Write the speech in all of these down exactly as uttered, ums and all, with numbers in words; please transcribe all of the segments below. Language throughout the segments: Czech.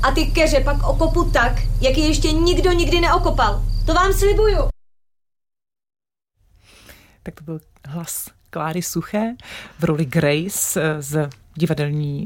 A ty keře pak okopu tak, jak je ještě nikdo nikdy neokopal. To vám slibuju. Tak to byl hlas Kláry Suché v roli Grace z divadelní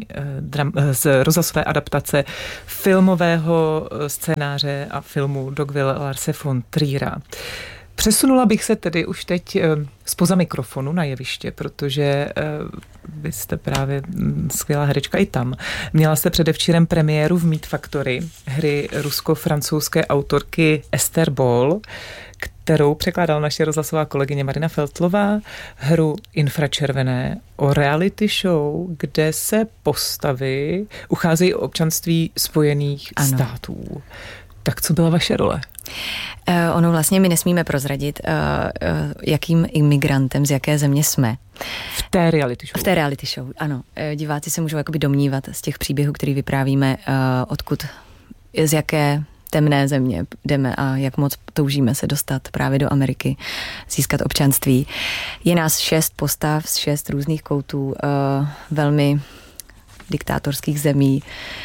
z rozhlasové adaptace filmového scénáře a filmu Dogville Larse von Triera. Přesunula bych se tedy už teď zpoza mikrofonu na jeviště, protože vy jste právě skvělá herečka i tam. Měla jste předevčírem premiéru v Meat Factory hry rusko-francouzské autorky Esther Ball, kterou překládala naše rozhlasová kolegyně Marina Feltlová, hru Infračervené o reality show, kde se postavy ucházejí o občanství Spojených ano. států. Tak co byla vaše role? Uh, ono vlastně my nesmíme prozradit, uh, uh, jakým imigrantem z jaké země jsme. V té reality show? V té reality show, ano. Uh, diváci se můžou jakoby domnívat z těch příběhů, který vyprávíme, uh, odkud, z jaké temné země jdeme a jak moc toužíme se dostat právě do Ameriky, získat občanství. Je nás šest postav z šest různých koutů, uh, velmi diktátorských zemí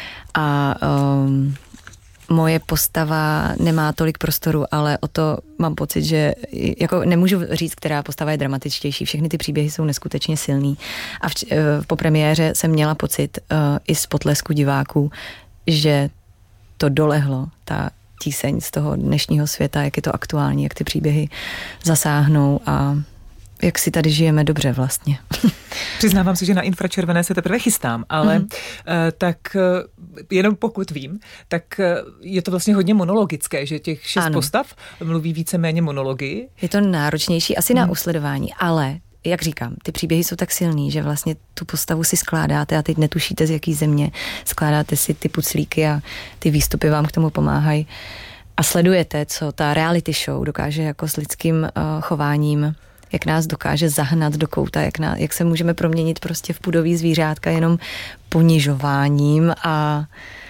a um, moje postava nemá tolik prostoru, ale o to mám pocit, že jako nemůžu říct, která postava je dramatičtější. Všechny ty příběhy jsou neskutečně silný. A v, po premiéře jsem měla pocit uh, i z potlesku diváků, že to dolehlo, ta tíseň z toho dnešního světa, jak je to aktuální, jak ty příběhy zasáhnou a jak si tady žijeme dobře vlastně. Přiznávám se, že na Infračervené se teprve chystám, ale mm. tak jenom pokud vím, tak je to vlastně hodně monologické, že těch šest ano. postav mluví víceméně monology. Je to náročnější asi mm. na usledování, ale jak říkám, ty příběhy jsou tak silný, že vlastně tu postavu si skládáte a teď netušíte, z jaký země. Skládáte si ty puclíky a ty výstupy vám k tomu pomáhají. A sledujete, co ta reality show dokáže jako s lidským uh, chováním, jak nás dokáže zahnat do kouta, jak, ná, jak se můžeme proměnit prostě v pudový zvířátka jenom ponižováním a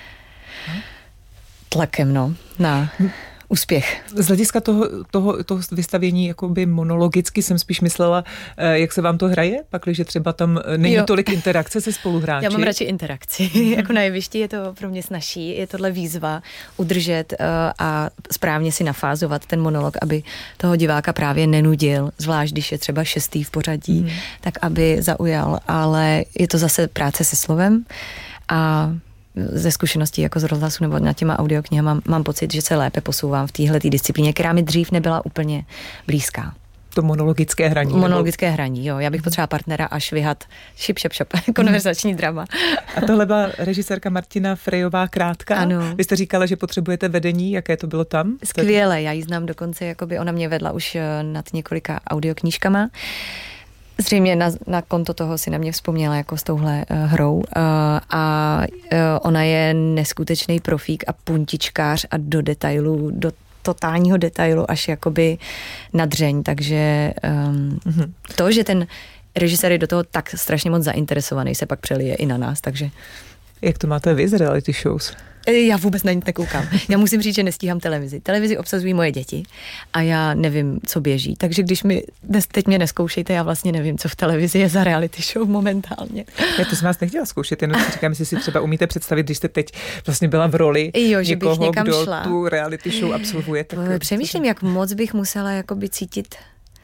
tlakem, no, na úspěch. Z hlediska toho, toho, toho vystavění jakoby monologicky jsem spíš myslela, jak se vám to hraje, pakliže třeba tam není jo. tolik interakce se spoluhráči. Já mám radši interakci. Jako na jevišti je to pro mě snazší, je tohle výzva udržet uh, a správně si nafázovat ten monolog, aby toho diváka právě nenudil, zvlášť když je třeba šestý v pořadí, hmm. tak aby zaujal, ale je to zase práce se slovem a ze zkušeností jako z rozhlasu nebo nad těma audioknihama mám, mám pocit, že se lépe posouvám v téhletý disciplíně, která mi dřív nebyla úplně blízká. To monologické hraní. Monologické nebo... hraní, jo. Já bych potřeba partnera a švihat šip, šep, šep, konverzační drama. A tohle byla režisérka Martina Frejová Krátka. Ano. Vy jste říkala, že potřebujete vedení, jaké to bylo tam? Skvěle, já ji znám dokonce, jakoby ona mě vedla už nad několika audioknížkama. Zřejmě na, na konto toho si na mě vzpomněla jako s touhle uh, hrou uh, a uh, ona je neskutečný profík a puntičkář a do detailu, do totálního detailu až jakoby na dřeň, takže um, mm-hmm. to, že ten režisér je do toho tak strašně moc zainteresovaný, se pak přelije i na nás, takže... Jak to máte vy z reality shows? Já vůbec na nic nekoukám. Já musím říct, že nestíhám televizi. Televizi obsazují moje děti a já nevím, co běží. Takže když mi teď mě neskoušejte, já vlastně nevím, co v televizi je za reality show momentálně. Já to jsem vás nechtěla zkoušet, jenom si říkám, jestli si třeba umíte představit, když jste teď vlastně byla v roli jo, že někoho, bych někam kdo šla. Tu reality show absolvuje. Tak přemýšlím, jak moc bych musela jakoby cítit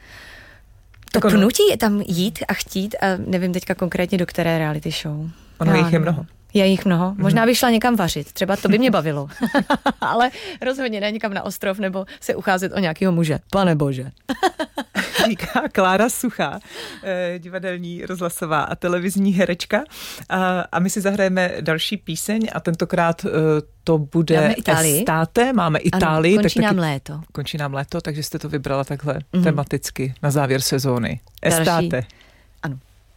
to pnutí tam jít a chtít a nevím teďka konkrétně do které reality show. Ono jich je mnoho. Je jich mnoho. Možná bych šla někam vařit. Třeba to by mě bavilo. Ale rozhodně ne někam na ostrov nebo se ucházet o nějakého muže. Pane bože. Říká Klára Suchá, divadelní, rozhlasová a televizní herečka. A, a my si zahrajeme další píseň a tentokrát to bude Estate. Máme Itálii. Ano, končí tak nám taky, léto. Končí nám léto, takže jste to vybrala takhle mm. tematicky na závěr sezóny. Estate. Další.